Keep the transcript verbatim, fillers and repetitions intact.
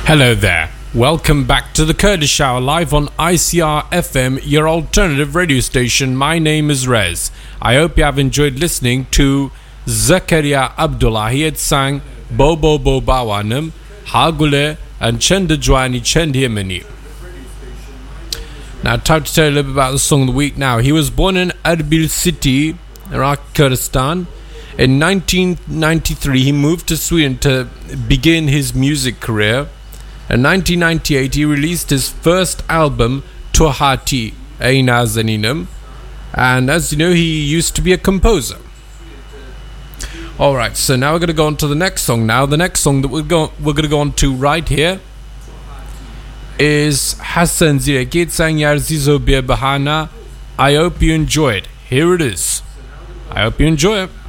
Hello there. Welcome back to the Kurdish Hour live on I C R F M, your alternative radio station. My name is Rez. I hope you have enjoyed listening to Zakaria Abdullah. He had sang Bobo Bo Bawanam, Hagule, and Chenda Jwani Chend Yemeni. Now, time to tell you a little bit about the song of the week now. He was born in Erbil city, Iraq, Kurdistan. In nineteen ninety-three, he moved to Sweden to begin his music career. In nineteen ninety-eight, he released his first album, Tohati Eina Zaninam. And as you know, he used to be a composer. Alright, so now we're going to go on to the next song now. The next song that we're, go- we're going to go on to right here is Hassan Zirekit sang Yarzizo Bir Bahana. I hope you enjoy it. Here it is. I hope you enjoy it.